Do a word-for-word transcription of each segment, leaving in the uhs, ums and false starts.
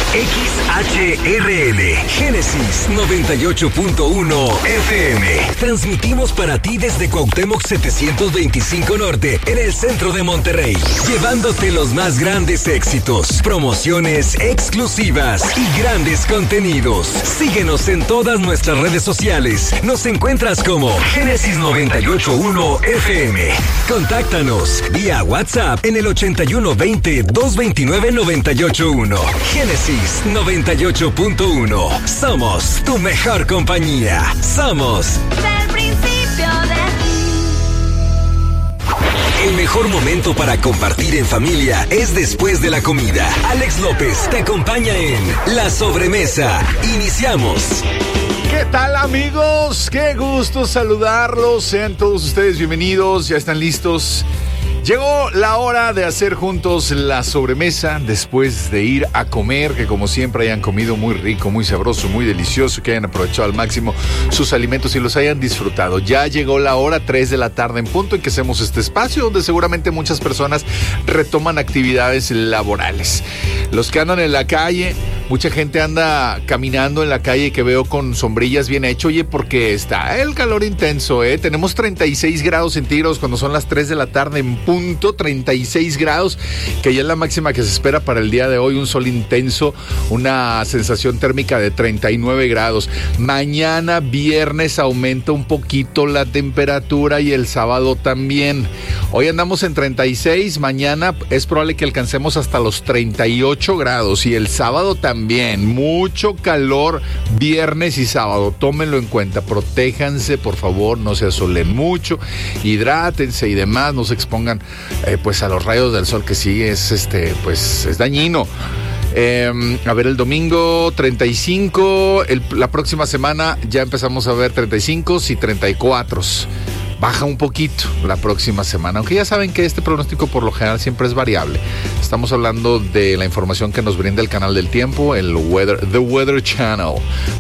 X H R L, Génesis noventa y ocho punto uno F M. Transmitimos para ti desde Cuauhtémoc setecientos veinticinco Norte, en el centro de Monterrey, llevándote los más grandes éxitos, promociones exclusivas y grandes contenidos. Síguenos en todas nuestras redes sociales. Nos encuentras como Génesis noventa y ocho punto uno F M. Contáctanos vía WhatsApp en el ochenta y uno veinte, doscientos veintinueve, noventa y ocho uno. Génesis noventa y ocho punto uno. Somos tu mejor compañía. Somos del principio de El mejor momento para compartir en familia es después de la comida. Alex López te acompaña en La Sobremesa. Iniciamos. ¿Qué tal, amigos? Qué gusto saludarlos. Sean todos ustedes bienvenidos. Ya están listos. Llegó la hora de hacer juntos la sobremesa después de ir a comer, que como siempre hayan comido muy rico, muy sabroso, muy delicioso, que hayan aprovechado al máximo sus alimentos y los hayan disfrutado. Ya llegó la hora, tres de la tarde en punto, en que hacemos este espacio donde seguramente muchas personas retoman actividades laborales. Los que andan en la calle, mucha gente anda caminando en la calle que veo con sombrillas bien hecho, oye, porque está el calor intenso, ¿eh? Tenemos treinta y seis grados centígrados cuando son las tres de la tarde en punto, treinta y seis grados, que ya es la máxima que se espera para el día de hoy, un sol intenso, una sensación térmica de treinta y nueve grados. Mañana viernes aumenta un poquito la temperatura y el sábado también. Hoy andamos en treinta y seis, mañana es probable que alcancemos hasta los treinta y ocho grados y el sábado también. Mucho calor viernes y sábado, tómenlo en cuenta, protéjanse por favor, no se asolen mucho, hidrátense y demás, no se expongan eh, pues a los rayos del sol, que sí es este pues es dañino. Eh, a ver, el domingo treinta y cinco, el, la próxima semana ya empezamos a ver treinta y cinco y treinta y cuatro. Baja un poquito la próxima semana, aunque ya saben que este pronóstico por lo general siempre es variable. Estamos hablando de la información que nos brinda el canal del tiempo, el Weather, The Weather Channel,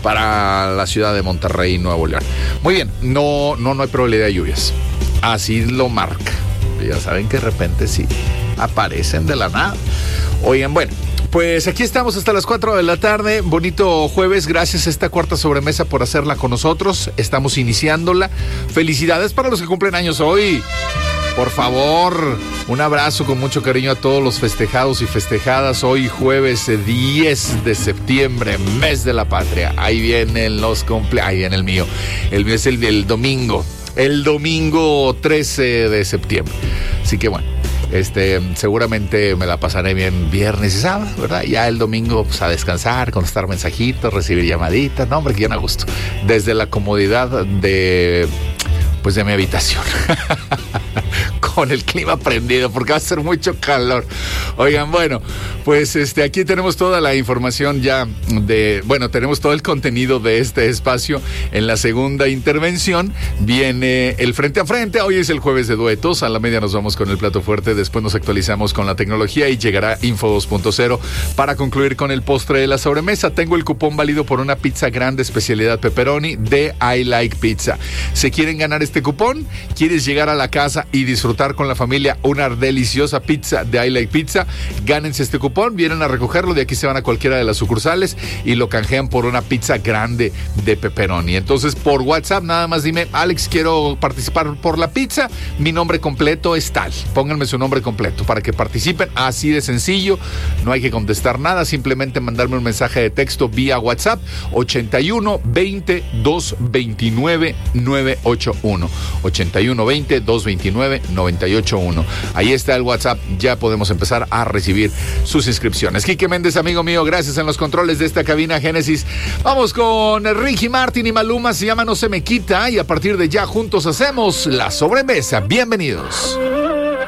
para la ciudad de Monterrey, Nuevo León. Muy bien, no, no, no hay probabilidad de lluvias. Así lo marca. Ya saben que de repente sí aparecen de la nada. Oigan, bueno, pues aquí estamos hasta las cuatro de la tarde. Bonito jueves, gracias a esta cuarta sobremesa por hacerla con nosotros. Estamos iniciándola. Felicidades para los que cumplen años hoy. Por favor, un abrazo con mucho cariño a todos los festejados y festejadas. Hoy jueves diez de septiembre, mes de la patria. Ahí vienen los cumpleaños. Ahí viene el mío. El mío es el, el domingo. El domingo trece de septiembre. Así que bueno, este, seguramente me la pasaré bien viernes y sábado, ¿verdad? Ya el domingo pues, a descansar, contestar mensajitos, recibir llamaditas. No, hombre, que ya a gusto. Desde la comodidad de, pues, de mi habitación. Con el clima prendido, porque va a ser mucho calor. Oigan, bueno, pues este aquí tenemos toda la información ya de, bueno, tenemos todo el contenido de este espacio. En la segunda intervención viene el frente a frente. Hoy es el jueves de duetos, a la media nos vamos con el plato fuerte, después nos actualizamos con la tecnología y llegará Info dos punto cero para concluir con el postre de la sobremesa. Tengo el cupón válido por una pizza grande especialidad pepperoni de I Like Pizza. ¿Se quieren ganar este cupón? ¿Quieres llegar a la casa y disfrutar con la familia una deliciosa pizza de I Like Pizza? Gánense este cupón, vienen a recogerlo, de aquí se van a cualquiera de las sucursales y lo canjean por una pizza grande de pepperoni. Entonces por WhatsApp nada más dime: Alex, quiero participar por la pizza, mi nombre completo es tal, pónganme su nombre completo para que participen, así de sencillo, no hay que contestar nada, simplemente mandarme un mensaje de texto vía WhatsApp ochenta y uno veinte, doscientos veintinueve, novecientos ochenta y uno ochenta y uno veinte, doscientos veintinueve, noventa y ocho uno. Ahí está el WhatsApp, ya podemos empezar a recibir sus inscripciones. Quique Méndez, amigo mío, gracias en los controles de esta cabina Génesis. Vamos con Ricky Martin y Maluma, se llama No Se Me Quita, y a partir de ya juntos hacemos la sobremesa. Bienvenidos.